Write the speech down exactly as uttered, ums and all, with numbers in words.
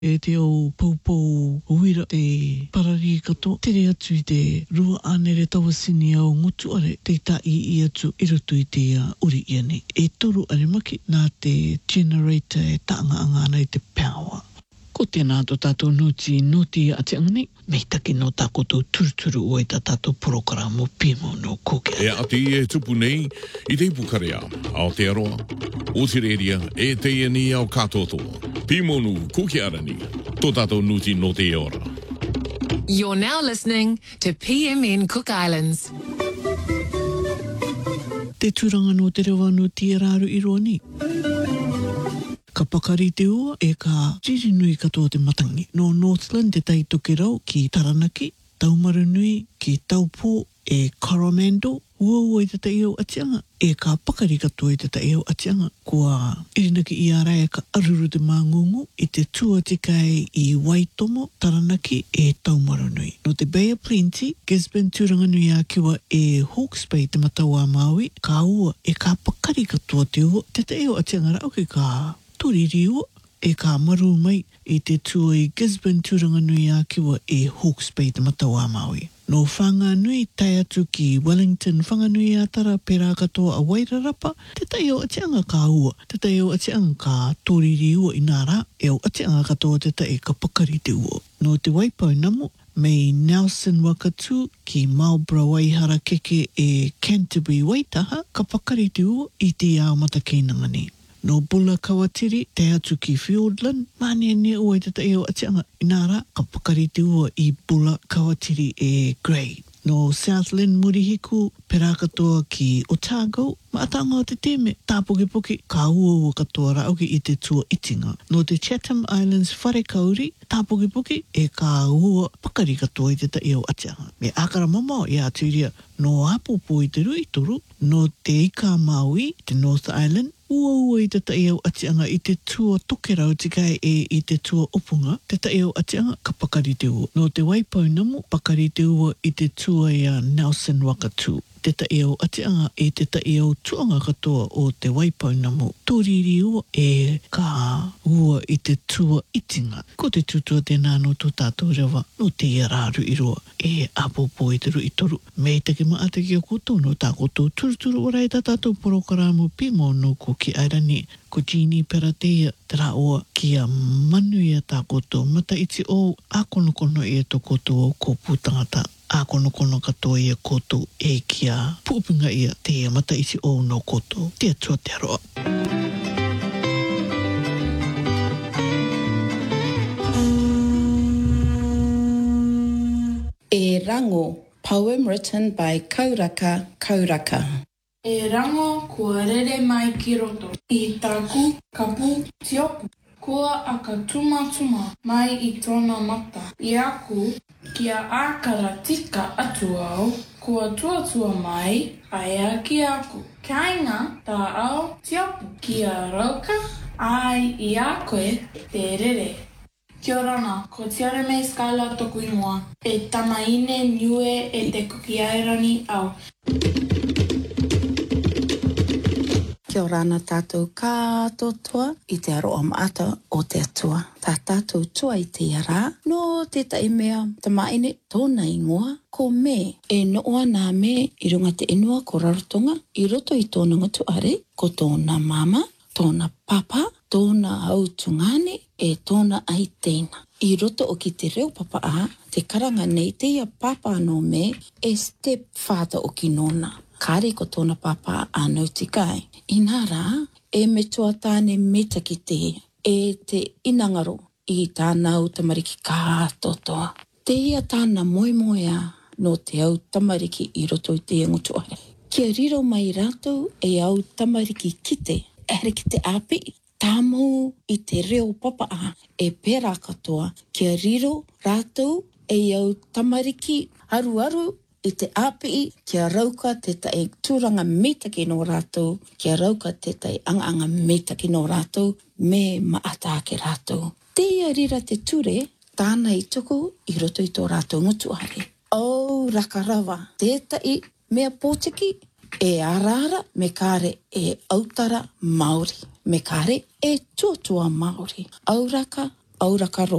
E te o poupou uira te parari kato, tere atu i te rua anere tawasini au ngutu are, te ta i i atu i rutu i te uh, uri iane. E toru are maki nā te generator e taanga angana i te power. Ko tēnā tō tātou noti noti a te angani, mei taki no tākoto turuturu o e tā tātou programo pimo no koke. E ati e tupu nei, i te pukarea, ao te aroa, o te reria, e te iani au katotoa. Pimonu kukiarani, tō tātou noti no te ora. You're now listening to P M N Cook Islands. Te tūranga no te rewa no te raru i roa ni. Ka pakari te ua e ka tiri nui katoa te matangi. No Northland te tai toke rau ki Taranaki, Taumaru nui ki Taupo e Coromandel, ua ua i te tai au atianga, e ka pakari katoa i te tai au atianga. Kua irinaki i ara e ka aruru te māngungu i te tua te kai i Waitomo, Taranaki e Taumaru nui. No te Bay of Plenty, Gisborne tūranga nui a kiwa e Hawke's Bay te matau a Maui, ka ua e ka pakari katoa te ua, te tai au atianga rau ki ka toriri ua e ka maru mai i te tua i Gisborne tūranga nui a kiwa e Hawke's Bay te matau a Maui. No whanga nui tai atu ki Wellington, whanga nui a tara pera katoa a Wairarapa, te tai o atianga ka ua, te tai o atianga ka toriri ua i nara, e o atianga katoa te tai ka pakari te ua. No te Waipau namu, mei Nelson Wakatu ki Marlborough Waihara keke e Canterbury Waitaha, ka pakari te ua i te ao matakeinanga ni. No Bulla Kawatiri, te atu ki Fiordland, mani ne ua i te tai o atianga inara, ka pakari te ua i Bulla Kawatiri e Grey. No Southland Murihiku, pera katoa ki Otago, maatanga o te teme, tāpoke-poke, ka ua ua katoa rauki i te tua itinga. No te Chatham Islands Wharekauri, tāpoke-poke, e ka ua pakari katoa i te tai o atianga. Me akara mamao i aturia, no Apopo i te rui toru, no te Ika Maui, te North Island, ua ua i te tai au atianga i te tua tokerau tikai e i te tua opunga, te tai au atianga ka pakari te ua. No te Waipau namu, pakari te ua i te tua i a Nelson Wakatu. Te tai au atianga e te tai au tuanga katoa o te Waipau namu. Tōriri ua e ka ua i te tua itinga. Ko te tutua tēnā no tō tātou rewa, no te iararu i roa e Apopo i te rui toru. Mei take maa te kia koutou no tā koutou turuturu orai tā tātou porokaramu pimo no ko ki airani. Ko Jeannie Peratea te rā oa kia manu ia tā koutou mata iti o a kono kono ia tō koutou o ko pūtangata. A kono kono katoa ia koutou e kia pūpinga ia te ia mata iti o no koutou. Te atua te aroa. E Rango, poem written by Kauraka Kauraka. E rango kua rere mai ki roto, i taku kapu tiopu. Kua aka tuma tuma mai i tōna mata. I aku, kia ākara tika atu au, kua tuatua mai, aia ki aku. Kainga tā au tiopu, kia rauka, ai i a koe te rere. Kia orana, ko Tiare May Skylar toku ingoa, e tamaine niue e te kuki airani au. Kia orana tātou kātotoa i te aroa maata o te atua. Tā tātou tua i te ara, no te tai mea tamaine tōna ingoa, ko me e noa nā me i runga te inua ko rarotonga, i roto i tōna ngatu are, ko tōna mama, tōna papa, tōna autungane, e tōna aiteina. I roto o ki te reo papa a, te karanga nei te ia papa no me, e step father o ki nona. Kāre ko tōna papa anau tikai. I nā rā, e me toa tāne meta ki te, e te inangaro i tāna au tamariki kātotoa. Te ia tāna moe moea no te au tamariki i roto i te ingotu ahe. Kia riro mai rātou e au tamariki kite, e here ki te api, tāmou i te reo papa a, e pērā katoa, kia riro rātou e au tamariki aru aru, i te api, kia rauka te tai tūranga metaki no rātou, kia rauka te tai anga-anga metaki no rātou, me maata ke rātou. Te ia rira te ture, tāna i tuku i roto i tō rātou ngutu are. O rakarawa, tētai mea pōtiki, e arara me kāre e autara Māori, me kāre e tuatua Māori. Auraka, auraka